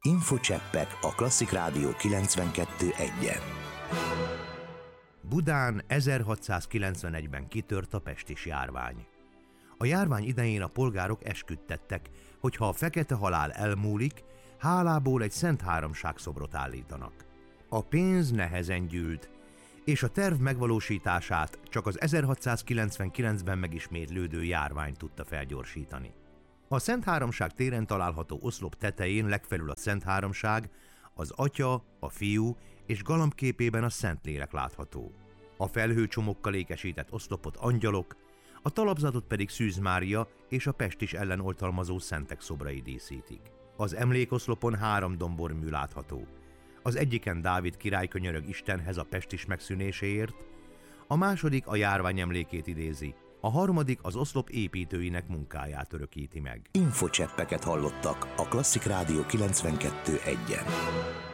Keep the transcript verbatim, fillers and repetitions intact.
Infocseppek a Klasszik Rádió kilencvenkettő egyen. Budán ezerhatszázkilencvenegyben kitört a pestis járvány. A járvány idején a polgárok esküdtettek, hogy ha a fekete halál elmúlik, hálából egy Szent Háromság szobrot állítanak. A pénz nehezen gyűlt, és a terv megvalósítását csak az ezerhatszázkilencvenkilencben megismétlődő járvány tudta felgyorsítani. A Szent Háromság téren található oszlop tetején legfelül a Szent Háromság, az Atya, a Fiú és galambképében a Szentlélek látható. A felhőcsomokkal ékesített oszlopot angyalok, a talapzatot pedig Szűz Mária és a pestis ellen oltalmazó szentek szobrai díszítik. Az emlékoszlopon három dombormű látható. Az egyiken Dávid király könyörög Istenhez a pestis megszűnéséért, a második a járvány emlékét idézi, a harmadik az oszlop építőinek munkáját örökíti meg. Infocseppeket hallottak a Klasszik Rádió kilencvenkettő egyen.